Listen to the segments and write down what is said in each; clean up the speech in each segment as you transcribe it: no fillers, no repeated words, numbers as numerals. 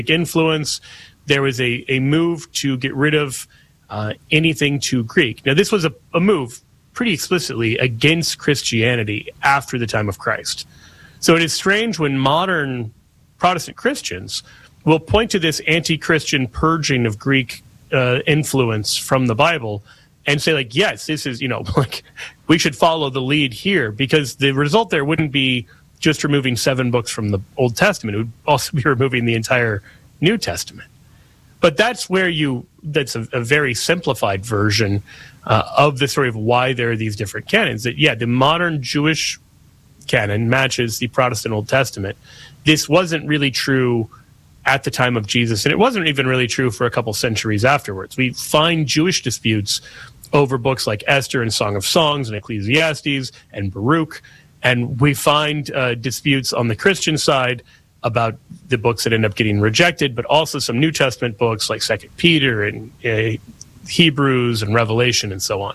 influence. There was a move to get rid of anything to Greek. Now, this was a move pretty explicitly against Christianity after the time of Christ. So it is strange when modern Protestant Christians will point to this anti-Christian purging of Greek influence from the Bible and say, like, yes, this is, like, we should follow the lead here, because the result there wouldn't be just removing 7 books from the Old Testament. It would also be removing the entire New Testament. But that's that's a very simplified version of the story of why there are these different canons. That, the modern Jewish canon matches the Protestant Old Testament. This wasn't really true at the time of Jesus, and it wasn't even really true for a couple centuries afterwards. We find Jewish disputes over books like Esther and Song of Songs and Ecclesiastes and Baruch, and we find disputes on the Christian side about the books that end up getting rejected, but also some New Testament books like 2 Peter and Hebrews and Revelation and so on.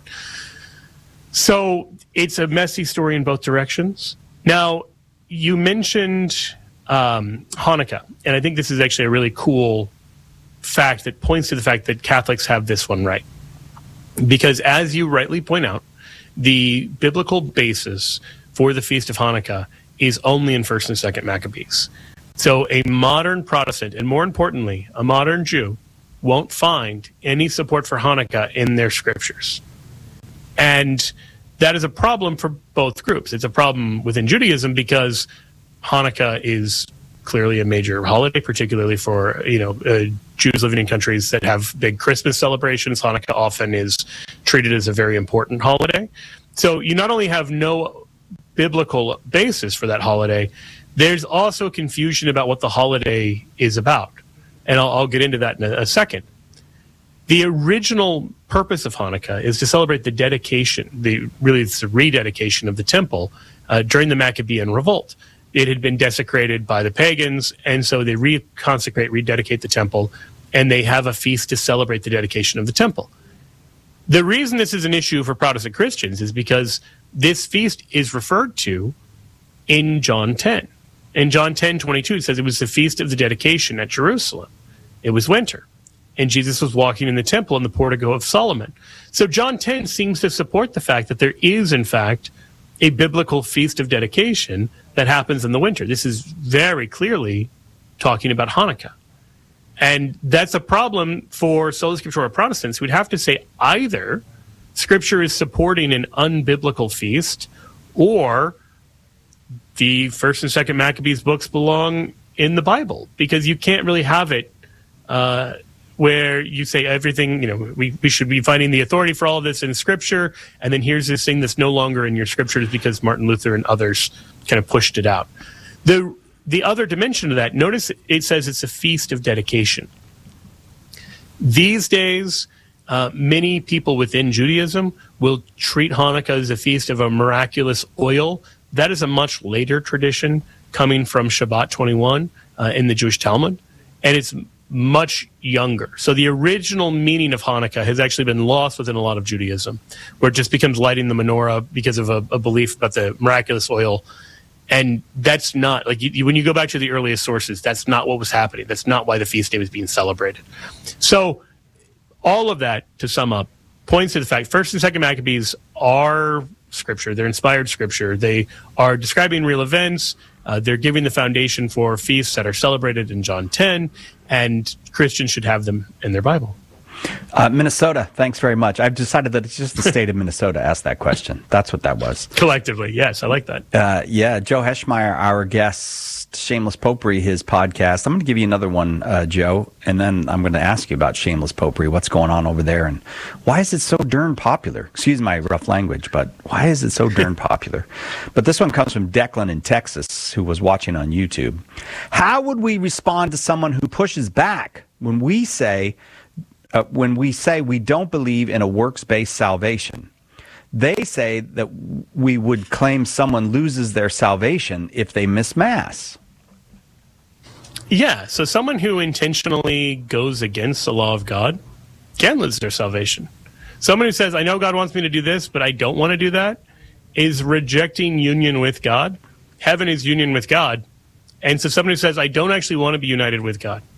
So it's a messy story in both directions. Now, you mentioned Hanukkah, and I think this is actually a really cool fact that points to the fact that Catholics have this one right. Because as you rightly point out, the biblical basis for the Feast of Hanukkah is only in 1st and 2nd Maccabees. So a modern Protestant, and more importantly, a modern Jew, won't find any support for Hanukkah in their scriptures. And that is a problem for both groups. It's a problem within Judaism because Hanukkah is clearly a major holiday, particularly for Jews living in countries that have big Christmas celebrations. Hanukkah often is treated as a very important holiday. So you not only have no biblical basis for that holiday, there's also confusion about what the holiday is about. And I'll get into that in a second. The original purpose of Hanukkah is to celebrate the dedication, it's the rededication of the temple during the Maccabean revolt. It had been desecrated by the pagans, and so they rededicate the temple, and they have a feast to celebrate the dedication of the temple. The reason this is an issue for Protestant Christians is because this feast is referred to in John 10. In John 10:22, it says it was the feast of the dedication at Jerusalem. It was winter, and Jesus was walking in the temple in the portico of Solomon. So John 10 seems to support the fact that there is, in fact, a biblical feast of dedication that happens in the winter. This is very clearly talking about Hanukkah. And that's a problem for Sola Scriptura Protestants. We'd have to say either Scripture is supporting an unbiblical feast, or the 1st and 2nd Maccabees books belong in the Bible, because you can't really have it where you say everything, we should be finding the authority for all of this in Scripture, and then here's this thing that's no longer in your Scriptures because Martin Luther and others kind of pushed it out. The other dimension of that, notice it says it's a feast of dedication. These days, many people within Judaism will treat Hanukkah as a feast of a miraculous oil. That is a much later tradition coming from Shabbat 21 in the Jewish Talmud, and it's much younger. So the original meaning of Hanukkah has actually been lost within a lot of Judaism, where it just becomes lighting the menorah because of a belief about the miraculous oil. And that's not, like, when you go back to the earliest sources, that's not what was happening. That's not why the feast day was being celebrated. So all of that, to sum up, points to the fact 1st and 2nd Maccabees are Scripture. They're inspired Scripture. They are describing real events. They're giving the foundation for feasts that are celebrated in John 10, and Christians should have them in their Bible. Minnesota, thanks very much. I've decided that it's just the state of Minnesota asked that question. That's what that was. Collectively, yes, I like that. Joe Heschmeyer, our guest, Shameless Popery, his podcast. I'm going to give you another one, Joe, and then I'm going to ask you about Shameless Popery, what's going on over there, and why is it so darn popular? Excuse my rough language, but why is it so darn popular? But this one comes from Declan in Texas, who was watching on YouTube. How would we respond to someone who pushes back when we say we don't believe in a works-based salvation? They say that we would claim someone loses their salvation if they miss Mass. Yeah, so someone who intentionally goes against the law of God can lose their salvation. Someone who says, I know God wants me to do this, but I don't want to do that, is rejecting union with God. Heaven is union with God. And so someone who says, I don't actually want to be united with God,